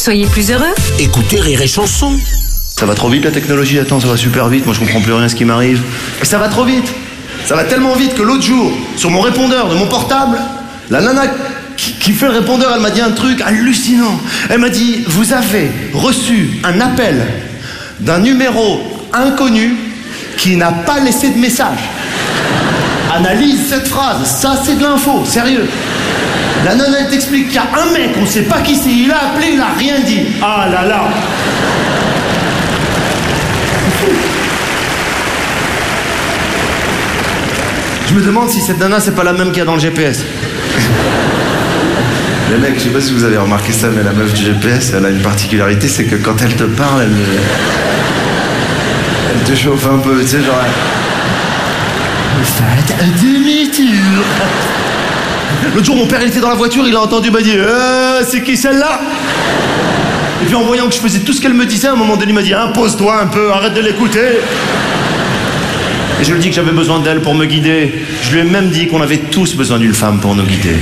Soyez plus heureux. Écoutez Rire et Chanson. Ça va trop vite la technologie, attends, ça va super vite, moi je comprends plus rien à ce qui m'arrive. Mais ça va trop vite. Ça va tellement vite que l'autre jour, sur mon répondeur de mon portable, la nana qui fait le répondeur, elle m'a dit un truc hallucinant. Elle m'a dit, vous avez reçu un appel d'un numéro inconnu qui n'a pas laissé de message. Analyse cette phrase, ça c'est de l'info, sérieux. La nana elle t'explique qu'il y a un mec, on sait pas qui c'est, il a appelé, il a rien dit. Ah là là. Je me demande si cette nana c'est pas la même qu'il y a dans le GPS. Les mecs, je sais pas si vous avez remarqué ça, mais la meuf du GPS, elle a une particularité, c'est que quand elle te parle, elle te chauffe un peu, tu sais, genre... Faites un demi-tour. L'autre jour, mon père, il était dans la voiture, il a entendu, il m'a dit « c'est qui celle-là ?» Et puis en voyant que je faisais tout ce qu'elle me disait, à un moment donné, il m'a dit « impose-toi un peu, arrête de l'écouter !» Et je lui ai dit que j'avais besoin d'elle pour me guider. Je lui ai même dit qu'on avait tous besoin d'une femme pour nous guider.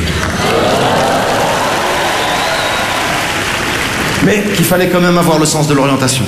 Mais qu'il fallait quand même avoir le sens de l'orientation.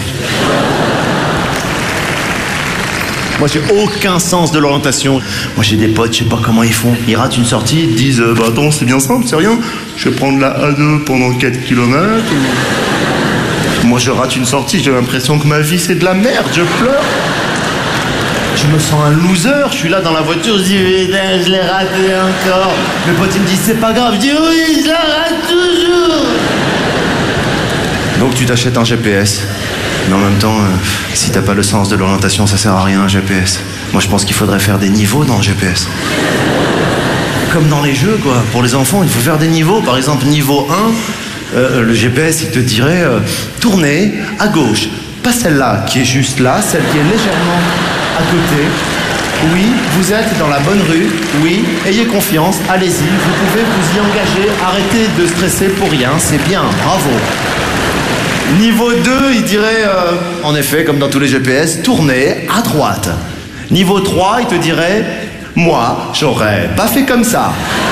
Moi, j'ai aucun sens de l'orientation. Moi, j'ai des potes, je sais pas comment ils font. Ils ratent une sortie, ils te disent « bah attends, c'est bien simple, c'est rien. Je vais prendre la A2 pendant 4 km. » Moi, je rate une sortie, j'ai l'impression que ma vie, c'est de la merde, je pleure. Je me sens un loser, je suis là dans la voiture, je dis « putain, je l'ai raté encore. » Mes potes, ils me disent « c'est pas grave. » Je dis « oui, je la rate toujours. » Donc, tu t'achètes un GPS. Mais en même temps, si t'as pas le sens de l'orientation, ça sert à rien un GPS. Moi je pense qu'il faudrait faire des niveaux dans le GPS. Comme dans les jeux quoi, pour les enfants il faut faire des niveaux. Par exemple niveau 1, le GPS il te dirait tournez à gauche. Pas celle-là qui est juste là, celle qui est légèrement à côté. Oui, vous êtes dans la bonne rue, oui, ayez confiance, allez-y, vous pouvez vous y engager, arrêtez de stresser pour rien, c'est bien, bravo. Niveau 2, il dirait, en effet, comme dans tous les GPS, tournez à droite. Niveau 3, il te dirait, moi, j'aurais pas fait comme ça.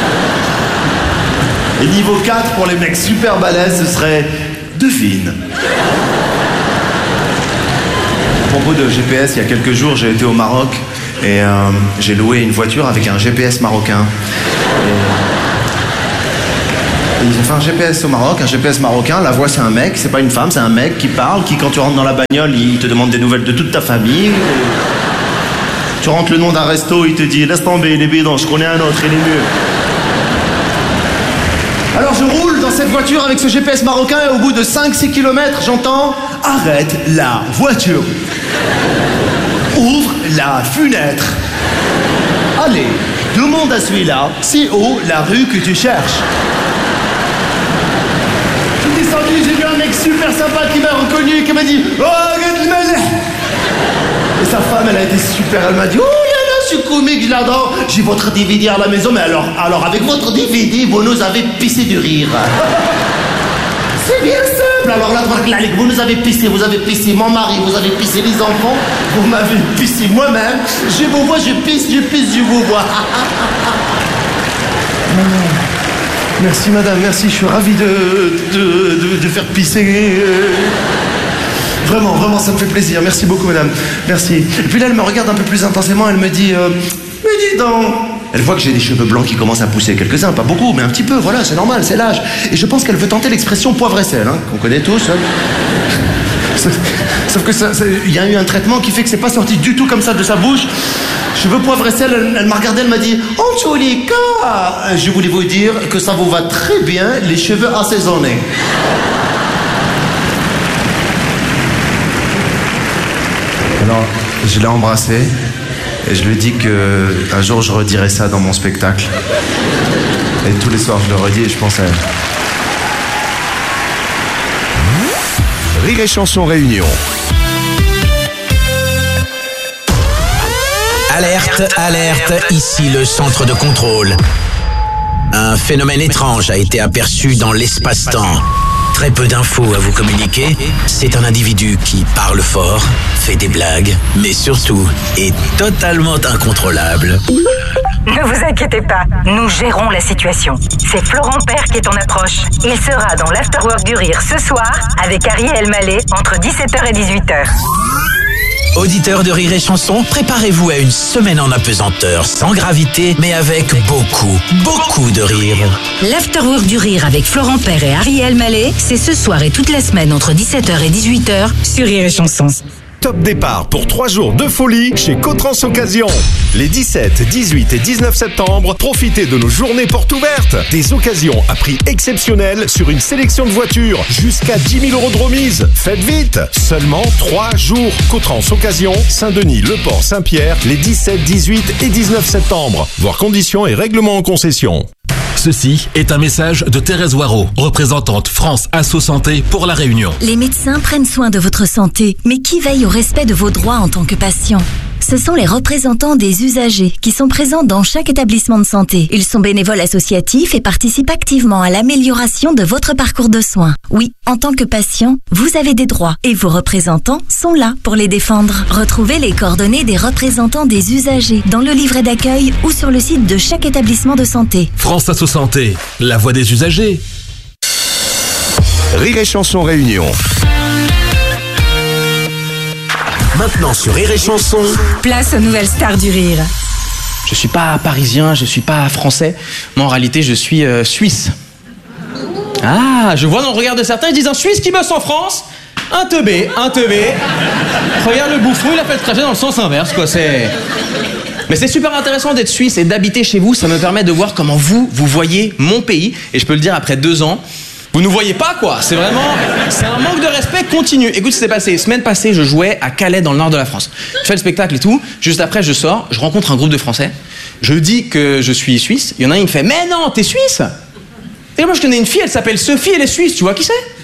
Et niveau 4, pour les mecs super balèzes, ce serait, devine. À propos de GPS, il y a quelques jours, j'ai été au Maroc et j'ai loué une voiture avec un GPS marocain. Ils ont fait un GPS au Maroc, un GPS marocain. La voix, c'est un mec, c'est pas une femme, c'est un mec qui parle, qui, quand tu rentres dans la bagnole, il te demande des nouvelles de toute ta famille. Tu rentres le nom d'un resto, il te dit laisse tomber, il est bidon, je connais un autre, il est mieux. Alors je roule dans cette voiture avec ce GPS marocain et au bout de 5-6 km, j'entends arrête la voiture. Ouvre la fenêtre. Allez, demande à celui-là, c'est où la rue que tu cherches. J'ai vu un mec super sympa qui m'a reconnu, qui m'a dit « oh, regarde le malin !» Et sa femme, elle a été super, elle m'a dit « oh là là, c'est comique, je l'adore. J'ai votre DVD à la maison, mais alors avec votre DVD, vous nous avez pissé du rire. » C'est bien simple. Alors là, vous nous avez pissé mon mari, vous avez pissé les enfants, vous m'avez pissé moi-même. Je vous vois, je pisse, je vous vois. Merci madame, merci, je suis ravi de faire pisser. Vraiment, ça me fait plaisir. Merci beaucoup madame, merci. Et puis là, elle me regarde un peu plus intensément, elle me dit mais dis donc. Elle voit que j'ai des cheveux blancs qui commencent à pousser, quelques-uns, pas beaucoup, mais un petit peu, voilà, c'est normal, c'est l'âge. Et je pense qu'elle veut tenter l'expression poivre et sel, hein, qu'on connaît tous. Hein. Sauf que il y a eu un traitement qui fait que c'est pas sorti du tout comme ça de sa bouche. Cheveux poivre et sel, elle m'a regardé, elle m'a dit « en tous les cas, je voulais vous dire que ça vous va très bien, les cheveux assaisonnés. » Alors, je l'ai embrassé et je lui ai dit qu'un jour je redirai ça dans mon spectacle. Et tous les soirs je le redis et je pense à elle. Rire et Chanson Réunion. Alerte, alerte, ici le centre de contrôle. Un phénomène étrange a été aperçu dans l'espace-temps. très peu d'infos à vous communiquer. C'est un individu qui parle fort, fait des blagues, mais surtout est totalement incontrôlable. Ne vous inquiétez pas, nous gérons la situation. C'est Florent Père qui est en approche. Il sera dans l'Afterwork du Rire ce soir avec Ariel Mallet entre 17h et 18h. Auditeurs de Rire et Chanson, préparez-vous à une semaine en apesanteur, sans gravité, mais avec beaucoup de rire. L'Afterwork du Rire avec Florent Père et Ariel Mallet, c'est ce soir et toute la semaine entre 17h et 18h sur Rire et Chanson. Top départ pour 3 jours de folie chez Cotrans Occasion. Les 17, 18 et 19 septembre, profitez de nos journées portes ouvertes. Des occasions à prix exceptionnel sur une sélection de voitures. Jusqu'à 10 000 € de remise. Faites vite. Seulement 3 jours. Cotrans Occasion, Saint-Denis, Le Port, Saint-Pierre, les 17, 18 et 19 septembre. Voir conditions et règlements en concession. Ceci est un message de Thérèse Waro, représentante France Asso Santé pour La Réunion. Les médecins prennent soin de votre santé, mais qui veille au respect de vos droits en tant que patient ? Ce sont les représentants des usagers qui sont présents dans chaque établissement de santé. Ils sont bénévoles associatifs et participent activement à l'amélioration de votre parcours de soins. Oui, en tant que patient, vous avez des droits et vos représentants sont là pour les défendre. Retrouvez les coordonnées des représentants des usagers dans le livret d'accueil ou sur le site de chaque établissement de santé. France Asso Santé, la voix des usagers. Rire et Chanson Réunion. Maintenant sur Rire et Chanson. Place aux nouvelles stars du rire. Je suis pas parisien, je suis pas français. Moi, en réalité, je suis suisse. Ah, je vois dans le regard de certains, ils disent un Suisse qui bosse en France. Un teubé. Regarde le bouffon, il a fait le trajet dans le sens inverse, quoi. Mais c'est super intéressant d'être suisse et d'habiter chez vous. Ça me permet de voir comment vous voyez mon pays. Et je peux le dire, après 2 ans, vous nous voyez pas, quoi. C'est un manque de respect continu. Écoute ce qui s'est passé. Semaine passée, je jouais à Calais, dans le nord de la France. Je fais le spectacle et tout. Juste après, je sors, je rencontre un groupe de Français. Je dis que je suis suisse. Il y en a un, il me fait « Mais non, t'es suisse !» Et moi, je connais une fille, elle s'appelle Sophie, elle est suisse. Tu vois qui c'est ?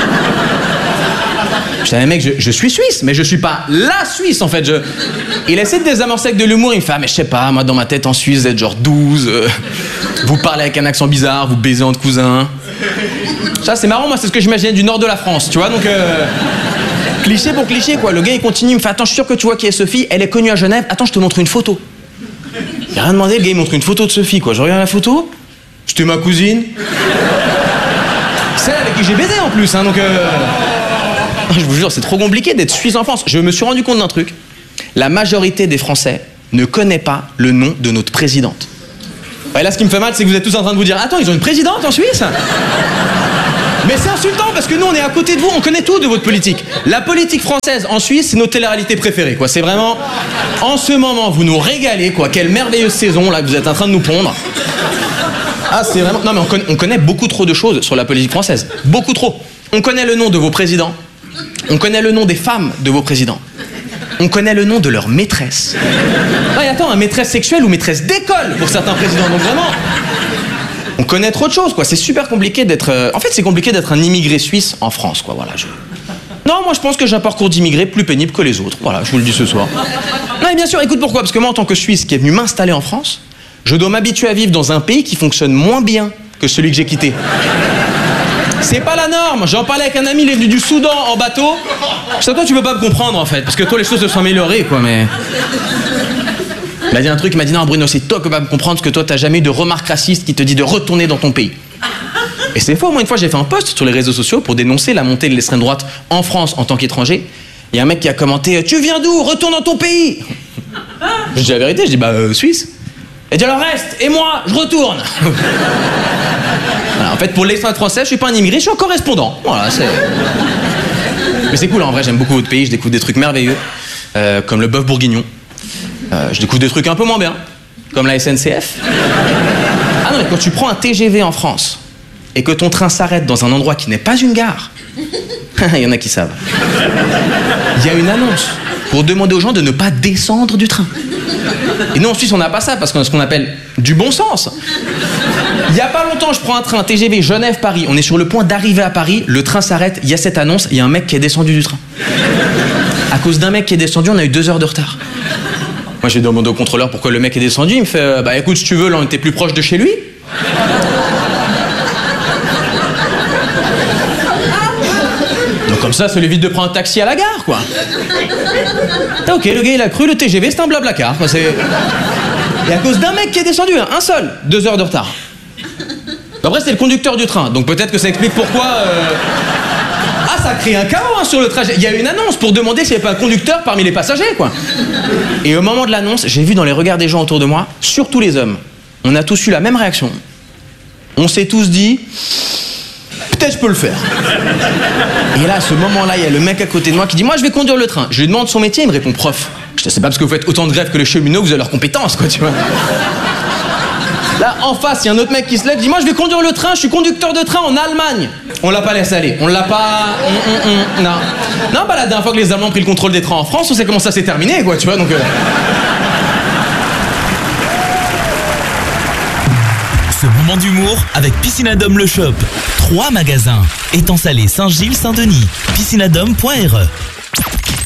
Je dis « Mec, je suis suisse, mais je suis pas la Suisse, en fait. Il essaie de désamorcer avec de l'humour. Il me fait « Ah, mais je sais pas, moi, dans ma tête, en Suisse, vous êtes genre 12. Vous parlez avec un accent bizarre, vous baisez entre cousins. » Ça, c'est marrant, moi, c'est ce que j'imaginais du nord de la France, tu vois, donc... cliché pour cliché, quoi. Le gars, il continue, il me fait « Attends, je suis sûr que tu vois qui est Sophie, elle est connue à Genève. Attends, je te montre une photo. » J'ai rien demandé, le gars, il montre une photo de Sophie, quoi. Je regarde la photo, c'était ma cousine. Celle avec qui j'ai baisé, en plus, hein, donc... Je vous jure, c'est trop compliqué d'être suisse en France. Je me suis rendu compte d'un truc. La majorité des Français ne connaît pas le nom de notre présidente. Et là, ce qui me fait mal, c'est que vous êtes tous en train de vous dire « Attends, ils ont une présidente en Suisse ?» Mais c'est insultant parce que nous, on est à côté de vous, on connaît tout de votre politique. La politique française en Suisse, c'est notre télé-réalité préférée, quoi. C'est vraiment... En ce moment, vous nous régalez, quoi. Quelle merveilleuse saison, là, que vous êtes en train de nous pondre. Ah, c'est vraiment... Non, mais on connaît beaucoup trop de choses sur la politique française. Beaucoup trop. On connaît le nom de vos présidents. On connaît le nom des femmes de vos présidents. On connaît le nom de leur maîtresse. Ouais, attends, maîtresse sexuelle ou maîtresse d'école pour certains présidents, donc vraiment... On connaît trop de choses, quoi. C'est super compliqué d'être... En fait, c'est compliqué d'être un immigré suisse en France, quoi. Voilà, Non, moi, je pense que j'ai un parcours d'immigré plus pénible que les autres. Voilà, je vous le dis ce soir. Non, et bien sûr, écoute pourquoi. Parce que moi, en tant que Suisse qui est venu m'installer en France, je dois m'habituer à vivre dans un pays qui fonctionne moins bien que celui que j'ai quitté. C'est pas la norme. J'en parlais avec un ami, il est venu du Soudan en bateau. Je sais, toi, tu peux pas me comprendre, en fait. Parce que toi, les choses se sont améliorées, quoi, mais... Il m'a dit un truc, il m'a dit « Non, Bruno, c'est toi qui vas me comprendre parce que toi, t'as jamais eu de remarque raciste qui te dit de retourner dans ton pays. » Et c'est faux. Moi, une fois, j'ai fait un post sur les réseaux sociaux pour dénoncer la montée de l'extrême droite en France en tant qu'étranger. Il y a un mec qui a commenté « Tu viens d'où? Retourne dans ton pays !» Je dis la vérité, je dis « Bah, Suisse. » Il dit « Alors reste, et moi, je retourne. » Voilà, en fait, pour l'extrême français, je suis pas un immigré, je suis un correspondant. Voilà, c'est... Mais c'est cool, en vrai, j'aime beaucoup votre pays, je découvre des trucs merveilleux, comme le bœuf bourguignon. Je découvre des trucs un peu moins bien, comme la SNCF. Ah non, mais quand tu prends un TGV en France et que ton train s'arrête dans un endroit qui n'est pas une gare, il y en a qui savent. Il y a une annonce pour demander aux gens de ne pas descendre du train. Et nous, en Suisse, on n'a pas ça parce qu'on a ce qu'on appelle du bon sens. Il y a pas longtemps, je prends un train TGV Genève-Paris. On est sur le point d'arriver à Paris. Le train s'arrête. Il y a cette annonce. Il y a un mec qui est descendu du train. À cause d'un mec qui est descendu, on a eu 2 heures de retard. Moi, j'ai demandé au contrôleur pourquoi le mec est descendu. Il me fait bah écoute, si tu veux, là, on était plus proche de chez lui. ça lui évite de prendre un taxi à la gare, quoi. Ok, le gars, il a cru le TGV, c'est un blablacar, quoi. Et à cause d'un mec qui est descendu, hein, un seul, 2 heures de retard. Après, c'est le conducteur du train, donc peut-être que ça explique pourquoi... Ah, ça a créé un chaos hein, sur le trajet. Il y a eu une annonce pour demander s'il n'y avait pas un conducteur parmi les passagers, quoi. Et au moment de l'annonce, j'ai vu dans les regards des gens autour de moi, surtout les hommes, on a tous eu la même réaction. On s'est tous dit... Peut-être je peux le faire. Et là, à ce moment-là, il y a le mec à côté de moi qui dit « Moi, je vais conduire le train ». Je lui demande son métier, il me répond « Prof ». Je dis « C'est pas parce que vous faites autant de grèves que les cheminots que vous avez leurs compétences, quoi, tu vois. » Là, en face, il y a un autre mec qui se lève, dit « Moi, je vais conduire le train, je suis conducteur de train en Allemagne ». On l'a pas laissé aller, on l'a pas... Non. Non, bah la dernière fois que les Allemands ont pris le contrôle des trains en France, on sait comment ça s'est terminé, quoi, tu vois, donc... Ce moment d'humour avec Piscinadome le Shop. 3 magasins. Étang Salé, Saint-Gilles, Saint-Denis. Piscinadome.re